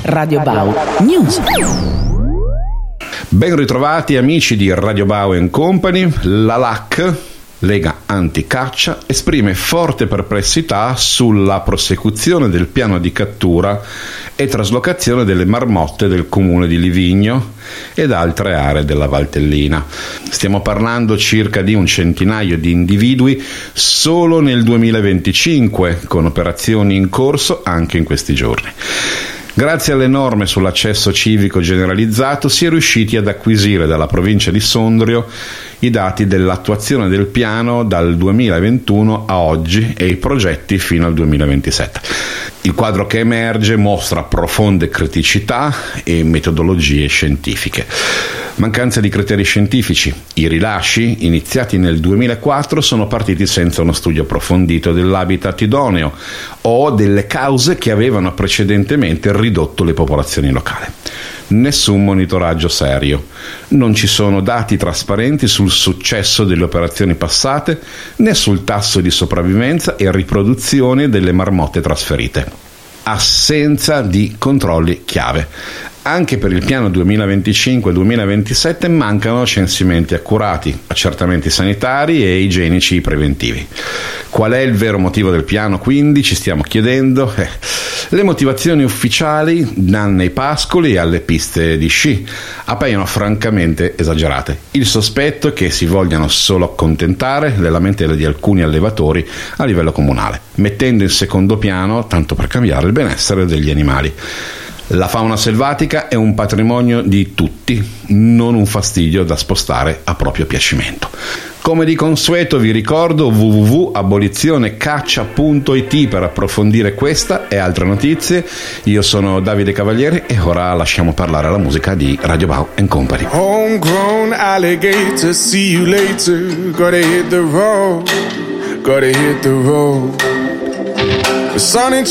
Radio Bau News. Ben ritrovati amici di Radio Bau Company. La LAC, Lega Anticaccia, esprime forte perplessità sulla prosecuzione del piano di cattura e traslocazione delle marmotte del comune di Livigno ed altre aree della Valtellina. Stiamo parlando circa di un centinaio di individui solo nel 2025, con operazioni in corso anche in questi giorni. Grazie alle norme sull'accesso civico generalizzato si è riusciti ad acquisire dalla provincia di Sondrio i dati dell'attuazione del piano dal 2021 a oggi e i progetti fino al 2027. Il quadro che emerge mostra profonde criticità e metodologie scientifiche. Mancanza di criteri scientifici. I rilasci, iniziati nel 2004, sono partiti senza uno studio approfondito dell'habitat idoneo o delle cause che avevano precedentemente ridotto le popolazioni locali. Nessun monitoraggio serio. Non ci sono dati trasparenti sul successo delle operazioni passate né sul tasso di sopravvivenza e riproduzione delle marmotte trasferite. Assenza di controlli chiave. Anche per il piano 2025-2027 mancano censimenti accurati, accertamenti sanitari e igienici preventivi. Qual è il vero motivo del piano, quindi, ci stiamo chiedendo? Le motivazioni ufficiali, danno ai pascoli e alle piste di sci, appaiono francamente esagerate. Il sospetto è che si vogliano solo accontentare le lamentele di alcuni allevatori a livello comunale, mettendo in secondo piano, tanto per cambiare, il benessere degli animali. La fauna selvatica è un patrimonio di tutti, non un fastidio da spostare a proprio piacimento. Come di consueto vi ricordo www.abolizionecaccia.it per approfondire questa e altre notizie. Io sono Davide Cavalieri e ora lasciamo parlare la musica di Radio Bau Company. Homegrown alligator, see you later. Gotta hit the road, gotta hit the road. The sun ain't